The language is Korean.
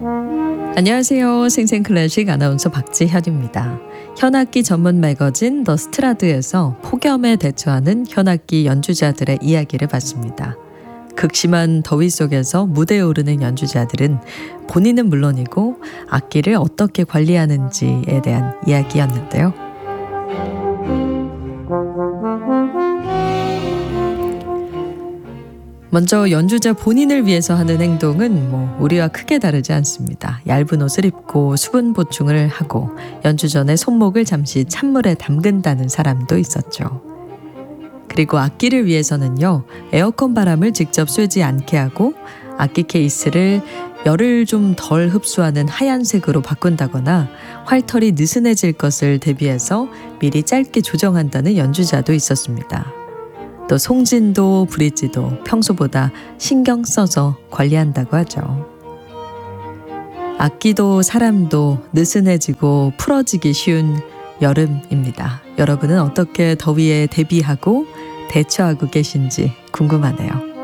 안녕하세요. 생생클래식 아나운서 박지현입니다. 현악기 전문 매거진 더 스트라드에서 폭염에 대처하는 현악기 연주자들의 이야기를 봤습니다. 극심한 더위 속에서 무대에 오르는 연주자들은 본인은 물론이고 악기를 어떻게 관리하는지에 대한 이야기였는데요. 먼저 연주자 본인을 위해서 하는 행동은 우리와 크게 다르지 않습니다. 얇은 옷을 입고 수분 보충을 하고 연주 전에 손목을 잠시 찬물에 담근다는 사람도 있었죠. 그리고 악기를 위해서는요, 에어컨 바람을 직접 쐬지 않게 하고 악기 케이스를 열을 좀 덜 흡수하는 하얀색으로 바꾼다거나 활털이 느슨해질 것을 대비해서 미리 짧게 조정한다는 연주자도 있었습니다. 또 송진도 브릿지도 평소보다 신경 써서 관리한다고 하죠. 악기도 사람도 느슨해지고 풀어지기 쉬운 여름입니다. 여러분은 어떻게 더위에 대비하고 대처하고 계신지 궁금하네요.